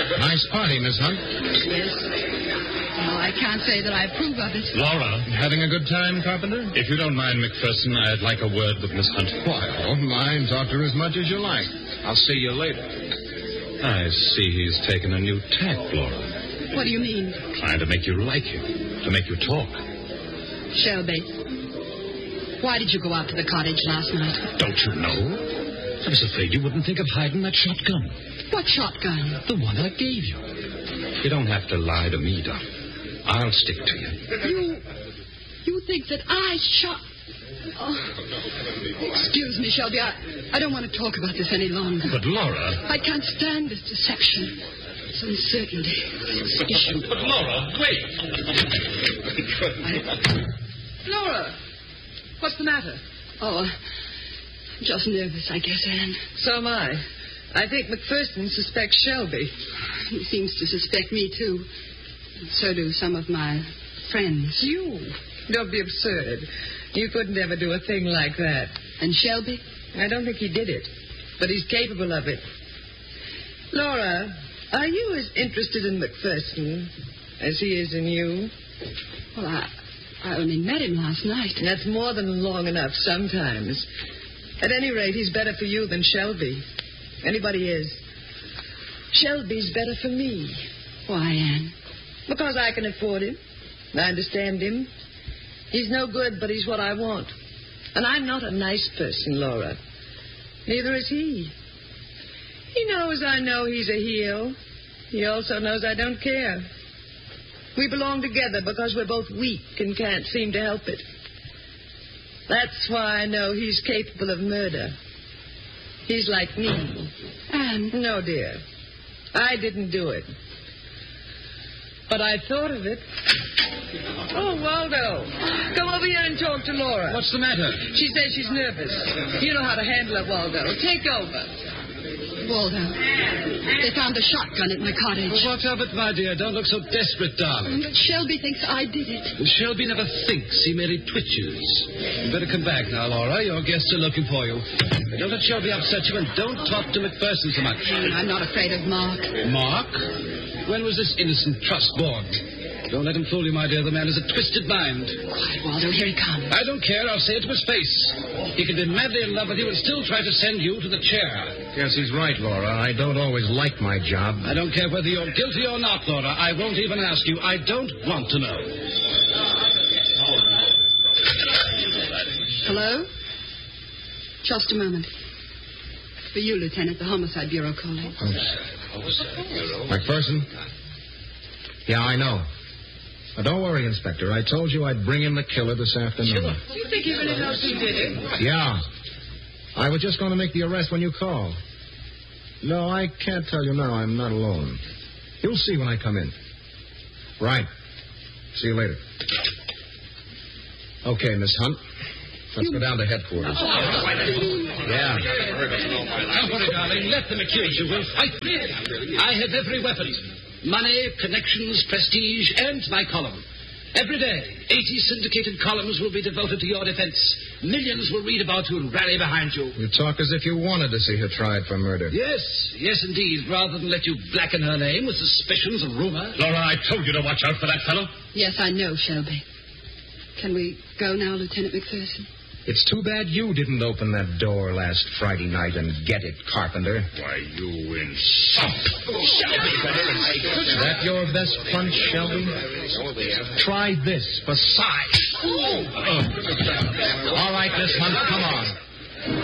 Nice party, Miss Hunt. Yes. Well, I can't say that I approve of it. Laura. Having a good time, Carpenter? If you don't mind, McPherson, I'd like a word with Miss Hunt. Why, I don't mind. Talk to her as much as you like. I'll see you later. I see he's taken a new tack, Laura. What do you mean? Trying to make you like him, to make you talk. Shelby, why did you go out to the cottage last night? Don't you know? I was afraid you wouldn't think of hiding that shotgun. What shotgun? The one I gave you. You don't have to lie to me, Doc. I'll stick to you. You think that I shot... Oh. Excuse me, Shelby. I don't want to talk about this any longer. But, Laura... I can't stand this deception. This uncertainty. Suspicion. But, Laura, wait. Laura, what's the matter? Oh, I'm just nervous, I guess, Anne. So am I. I think McPherson suspects Shelby. He seems to suspect me, too. So do some of my friends. You? Don't be absurd. You couldn't ever do a thing like that. And Shelby? I don't think he did it, but he's capable of it. Laura, are you as interested in McPherson as he is in you? Well, I only met him last night. And that's more than long enough sometimes. At any rate, he's better for you than Shelby. Anybody is. Shelby's better for me. Why, Anne? Because I can afford him. I understand him. He's no good, but he's what I want. And I'm not a nice person, Laura. Neither is he. He knows I know he's a heel. He also knows I don't care. We belong together because we're both weak and can't seem to help it. That's why I know he's capable of murder. He's like me. Anne? No, dear. I didn't do it. But I thought of it. Oh, Waldo. Come over here and talk to Laura. What's the matter? She says she's nervous. You know how to handle her, Waldo. Take over. Waldo, they found a shotgun at my cottage. Well, what of it, my dear? Don't look so desperate, darling. But Shelby thinks I did it. Shelby never thinks. He merely twitches. You better come back now, Laura. Your guests are looking for you. Don't let Shelby upset you, and don't talk to McPherson so much. I'm not afraid of Mark. Mark? When was this innocent trust born? Don't let him fool you, my dear. The man has a twisted mind. Quiet, Waldo. Here he comes. I don't care. I'll say it to his face. He can be madly in love with you and still try to send you to the chair. Yes, he's right, Laura. I don't always like my job. I don't care whether you're guilty or not, Laura. I won't even ask you. I don't want to know. Hello? Just a moment. For you, Lieutenant, the Homicide Bureau calling. McPherson? Yeah, I know. Now, don't worry, Inspector. I told you I'd bring in the killer this afternoon. Do you think he really knows who did it? Yeah. I was just going to make the arrest when you called. No, I can't tell you now. I'm not alone. You'll see when I come in. Right. See you later. Okay, Miss Hunt. Let's go down to headquarters. Yeah. Don't worry, darling. Let them accuse you. We'll fight. I have every weapon. Money, connections, prestige, and my column. Every day, 80 syndicated columns will be devoted to your defense. Millions will read about you and rally behind you. You talk as if you wanted to see her tried for murder. Yes, indeed. Rather than let you blacken her name with suspicions and rumor. Laura, I told you to watch out for that fellow. Yes, I know, Shelby. Can we go now, Lieutenant McPherson? It's too bad you didn't open that door last Friday night and get it, Carpenter. Why, you insult. Shelby! Is that your best punch, Shelby? Try this for size. All right, Miss Hunt, come on.